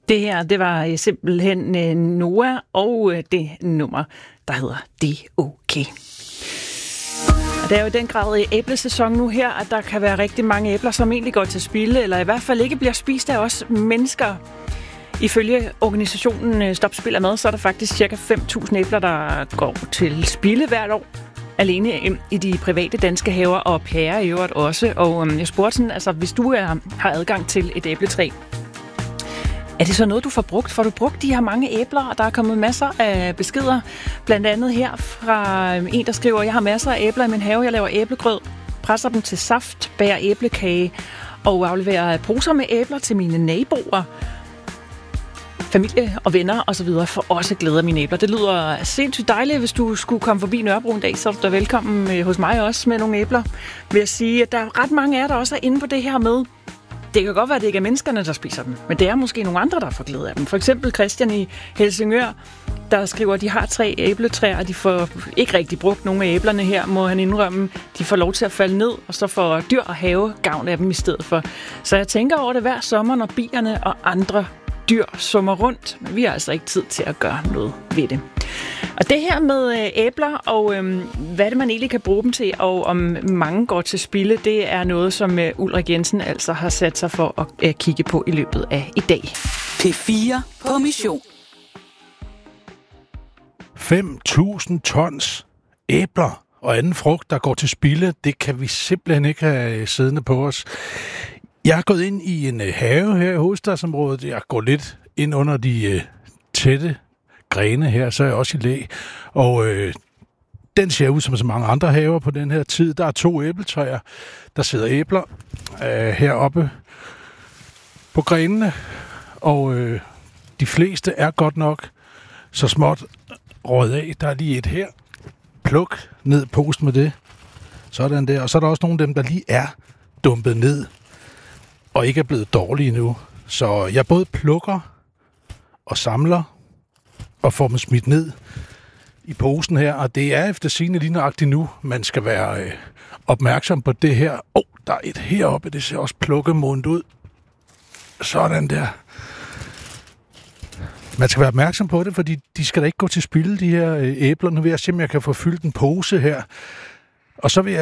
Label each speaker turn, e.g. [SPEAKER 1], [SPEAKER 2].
[SPEAKER 1] Det her, det var simpelthen Noah og det nummer, der hedder Det Okay. Og det er jo i den grad æblesæson nu her, at der kan være rigtig mange æbler, som egentlig går til spilde, eller i hvert fald ikke bliver spist af os mennesker. Ifølge organisationen Stop Spild af Mad, så er der faktisk ca. 5.000 æbler, der går til spilde hvert år. Alene i de private danske haver, og pærer i øvrigt også. Og jeg spurgte sådan, altså hvis du har adgang til et æbletræ, er det så noget, du får brugt? Får du brugt de her mange æbler? Og der er kommet masser af beskeder, blandt andet her fra en, der skriver, jeg har masser af æbler i min have, jeg laver æblegrød, presser dem til saft, bager æblekage og afleverer poser med æbler til mine naboer, familie og venner og så videre, for også glæde af mine æbler. Det lyder sindssygt dejligt, hvis du skulle komme forbi Nørrebro en dag, så er du da velkommen hos mig også med nogle æbler. Vil jeg sige, at der er ret mange af jer, der også er inde på det her med, det kan godt være, at det ikke er menneskerne, der spiser dem, men det er måske nogle andre, der får glæde af dem. For eksempel Christian i Helsingør, der skriver, at de har 3 æbletræer, og de får ikke rigtig brugt nogle af æblerne her, må han indrømme. De får lov til at falde ned, og så får dyr og have gavn af dem i stedet for. Så jeg tænker over det hver sommer, når bierne og andre dyr summer rundt, men vi har altså ikke tid til at gøre noget ved det. Og det her med æbler og hvad det man egentlig kan bruge dem til, og om mange går til spilde, det er noget, som Ulrik Jensen altså har sat sig for at kigge på i løbet af i dag.
[SPEAKER 2] P4 på mission.
[SPEAKER 3] 5.000 tons æbler og anden frugt, der går til spilde, det kan vi simpelthen ikke have siddende på os. Jeg er gået ind i en have her i hovedstadsområdet. Jeg går lidt ind under de tætte grene her, så er jeg også i læ. Og den ser ud som så mange andre haver på den her tid. Der er 2 æbletræer. Der sidder æbler heroppe på grenene. Og de fleste er godt nok så småt røget af. Der er lige et her. Pluk ned posten med det. Sådan der. Og så er der også nogle af dem, der lige er dumpet ned og ikke er blevet dårlige nu. Så jeg både plukker og samler og får dem smidt ned i posen her. Og det er efter sigende lige nøjagtigt nu, man skal være opmærksom på det her. Der er et heroppe, det ser også plukkemundt ud. Sådan der. Man skal være opmærksom på det, fordi de skal da ikke gå til spilde, de her æbler. Nu vil jeg se, om jeg kan få fyldt en pose her. Og så vil jeg